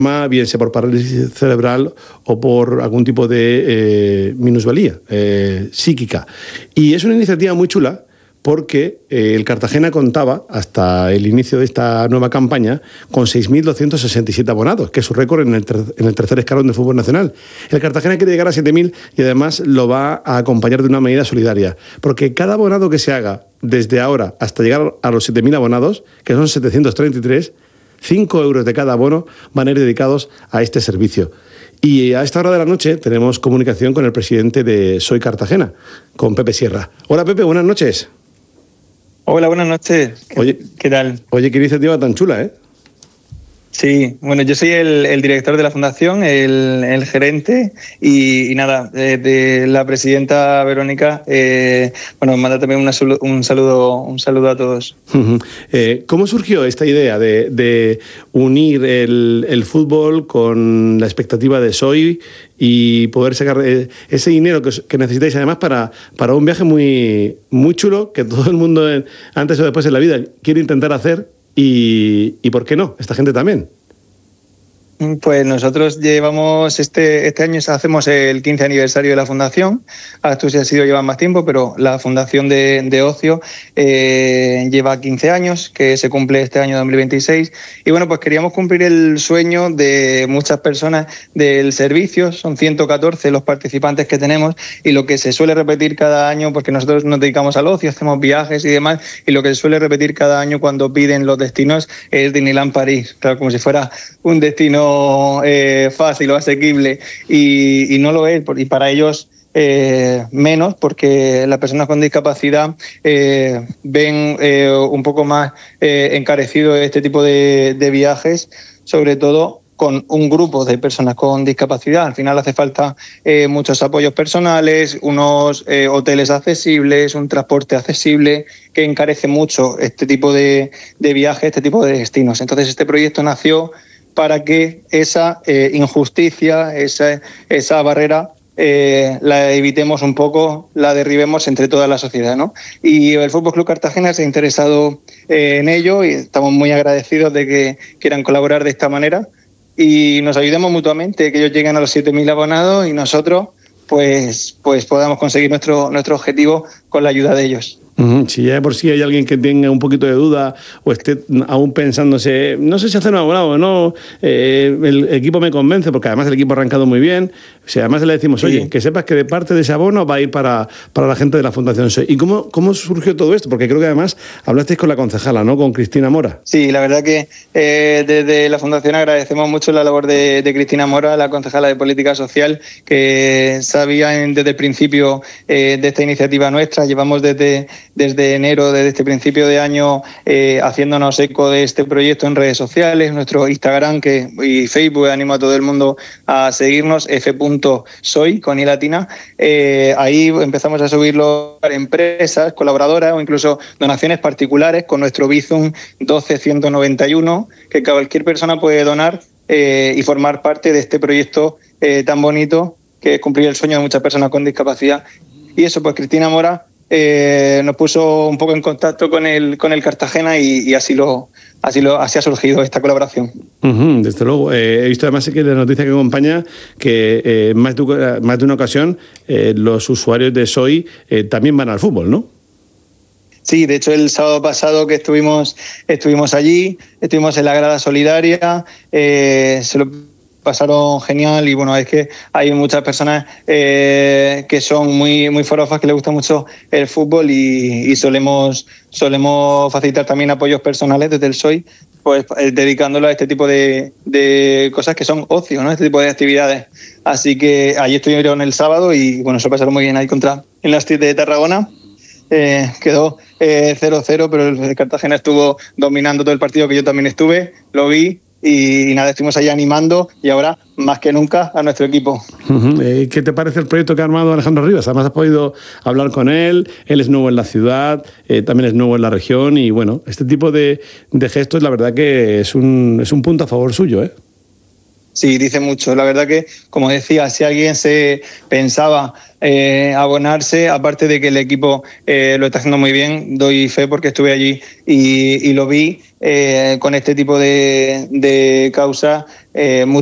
bien sea por parálisis cerebral o por algún tipo de minusvalía psíquica. Y es una iniciativa muy chula porque el Cartagena contaba, hasta el inicio de esta nueva campaña, con 6.267 abonados, que es su récord en el tercer escalón de fútbol nacional. El Cartagena quiere llegar a 7.000 y además lo va a acompañar de una medida solidaria, porque cada abonado que se haga desde ahora hasta llegar a los 7.000 abonados, que son 733, 5 euros de cada abono van a ir dedicados a este servicio. Y a esta hora de la noche tenemos comunicación con el presidente de Soy Cartagena, con Pepe Sierra. Hola Pepe, buenas noches. Hola, buenas noches. ¿Qué tal? Oye, qué iniciativa tan chula, ¿eh? Sí, bueno, yo soy el director de la fundación, el gerente y nada, de la presidenta Verónica, manda también un saludo a todos. ¿Cómo surgió esta idea de unir el fútbol con la expectativa de Soy y poder sacar ese dinero que necesitáis además para un viaje muy, muy chulo que todo el mundo antes o después en la vida quiere intentar hacer? ¿Y por qué no? Esta gente también. Pues nosotros llevamos este año hacemos el 15 aniversario de la fundación. Esto sí ha sido llevar más tiempo, pero la fundación de Ocio lleva 15 años, que se cumple este año 2026. Y bueno, pues queríamos cumplir el sueño de muchas personas del servicio. Son 114 los participantes que tenemos y lo que se suele repetir cada año, porque nosotros nos dedicamos al ocio, hacemos viajes y demás, y lo que se suele repetir cada año cuando piden los destinos es Disneyland París. Claro, como si fuera un destino fácil o asequible y no lo es, y para ellos menos, porque las personas con discapacidad ven un poco más encarecido este tipo de viajes, sobre todo con un grupo de personas con discapacidad. Al final hace falta muchos apoyos personales, unos hoteles accesibles, un transporte accesible, que encarece mucho este tipo de viajes, este tipo de destinos. Entonces este proyecto nació para que esa injusticia, esa barrera, la evitemos un poco, la derribemos entre toda la sociedad, ¿no? Y el Fútbol Club Cartagena se ha interesado en ello y estamos muy agradecidos de que quieran colaborar de esta manera y nos ayudemos mutuamente, que ellos lleguen a los 7.000 abonados y nosotros pues podamos conseguir nuestro objetivo con la ayuda de ellos. Si ya de por sí hay alguien que tenga un poquito de duda o esté aún pensándose, no sé si hacer un abonado o no, el equipo me convence, porque además el equipo ha arrancado muy bien. O sea, además le decimos, oye, que sepas que de parte de ese abono va a ir para la gente de la Fundación Soy. ¿Y cómo surgió todo esto? Porque creo que además hablasteis con la concejala, ¿no? Con Cristina Mora. Sí, la verdad que desde la Fundación agradecemos mucho la labor de Cristina Mora, la concejala de Política Social, que sabía desde el principio de esta iniciativa nuestra. Llevamos desde enero, desde este principio de año, haciéndonos eco de este proyecto en redes sociales, nuestro Instagram y Facebook. Animo a todo el mundo a seguirnos, f.soy, con i latina. Ahí empezamos a subirlo para empresas, colaboradoras o incluso donaciones particulares con nuestro Bizum 12191, que cualquier persona puede donar y formar parte de este proyecto tan bonito, que es cumplir el sueño de muchas personas con discapacidad. Y eso, pues Cristina Mora nos puso un poco en contacto con el Cartagena y así ha surgido esta colaboración. Desde luego. He visto además que la noticia que acompaña que más de una ocasión los usuarios de Soy también van al fútbol, ¿no? Sí, de hecho el sábado pasado que estuvimos allí, estuvimos en la grada solidaria, se lo pasaron genial y bueno, es que hay muchas personas que son muy, muy forofas, que les gusta mucho el fútbol y solemos facilitar también apoyos personales desde el SOI, pues dedicándolo a este tipo de cosas que son ocio, ¿no? Este tipo de actividades. Así que allí estuvieron el sábado y bueno, se lo pasaron muy bien ahí en la Street de Tarragona. Quedó 0-0, pero el Cartagena estuvo dominando todo el partido, que yo también estuve, lo vi. Y nada, estuvimos ahí animando y ahora más que nunca a nuestro equipo. ¿Qué te parece el proyecto que ha armado Alejandro Rivas? Además has podido hablar con él es nuevo en la ciudad, también es nuevo en la región y bueno, este tipo de gestos la verdad que es un punto a favor suyo, ¿eh? Sí, dice mucho. La verdad que, como decía, si alguien se pensaba abonarse, aparte de que el equipo lo está haciendo muy bien, doy fe porque estuve allí y lo vi, con este tipo de causas eh,